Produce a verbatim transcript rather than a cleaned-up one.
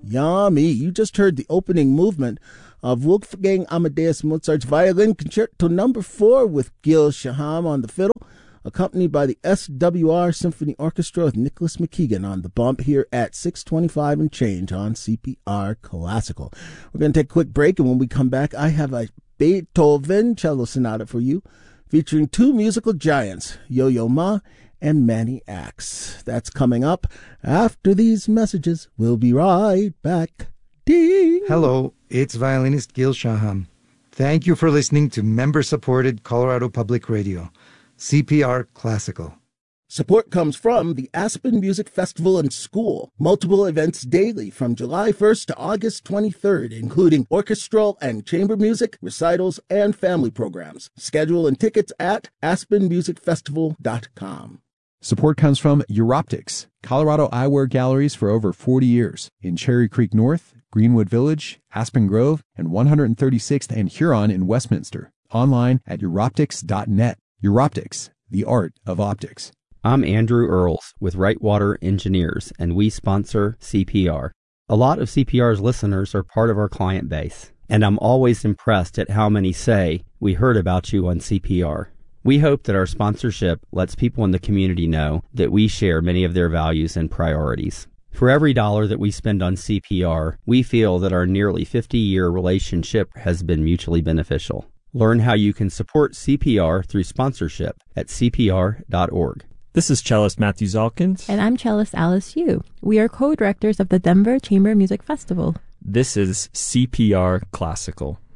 Yummy. You just heard the opening movement of Wolfgang Amadeus Mozart's Violin Concerto Number Four with Gil Shaham on the fiddle, accompanied by the S W R Symphony Orchestra with Nicholas McKeegan on the bump here at six twenty-five and change on C P R Classical. We're going to take a quick break, and when we come back, I have a Beethoven cello sonata for you, featuring two musical giants, Yo-Yo Ma and Manny Axe. That's coming up after these messages. We'll be right back. Ding! Hello, it's violinist Gil Shaham. Thank you for listening to member-supported Colorado Public Radio, C P R Classical. Support comes from the Aspen Music Festival and School. Multiple events daily from July first to August twenty-third, including orchestral and chamber music, recitals, and family programs. Schedule and tickets at aspen music festival dot com. Support comes from Europtics, Colorado eyewear galleries for over forty years in Cherry Creek North, Greenwood Village, Aspen Grove, and one hundred thirty-sixth and Huron in Westminster. Online at europtics dot net. Europtics, the art of optics. I'm Andrew Earls with Wrightwater Engineers, and we sponsor C P R. A lot of C P R's listeners are part of our client base, and I'm always impressed at how many say, "We heard about you on C P R." We hope that our sponsorship lets people in the community know that we share many of their values and priorities. For every dollar that we spend on C P R, we feel that our nearly fifty-year relationship has been mutually beneficial. Learn how you can support C P R through sponsorship at c p r dot org. This is cellist Matthew Zalkins. And I'm cellist Alice Yu. We are co-directors of the Denver Chamber Music Festival. This is C P R Classical.